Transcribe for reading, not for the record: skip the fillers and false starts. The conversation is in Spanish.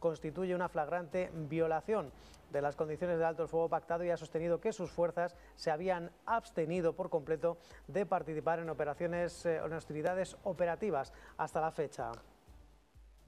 constituye una flagrante violación de las condiciones de alto el fuego pactado y ha sostenido que sus fuerzas se habían abstenido por completo de participar en operaciones o en hostilidades operativas hasta la fecha.